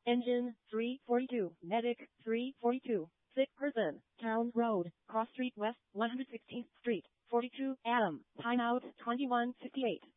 Engine 342, Medic 342, sick person, Town Road, Cross Street West, 116th Street, 42, Adam, timeout 21:58.